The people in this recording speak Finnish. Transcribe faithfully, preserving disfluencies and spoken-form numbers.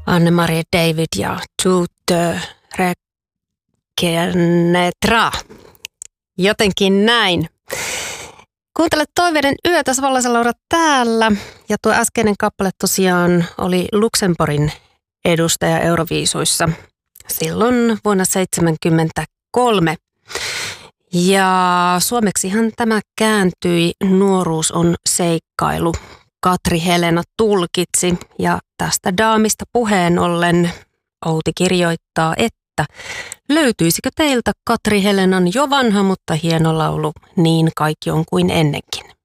Anne-Marie David ja Tout reconnaîtra. Jotenkin näin. Kuuntele Toiveiden yötä, Vallasa Laura täällä. Ja tuo äskeinen kappale tosiaan oli Luxemburgin edustaja Euroviisuissa silloin vuonna seitsemänkymmentäkolme. Ja suomeksihan tämä kääntyi Nuoruus on seikkailu. Katri Helena tulkitsi ja tästä daamista puheen ollen Outi kirjoittaa, että löytyisikö teiltä Katri Helenan jo vanha, mutta hieno laulu Niin kaikki on kuin ennenkin.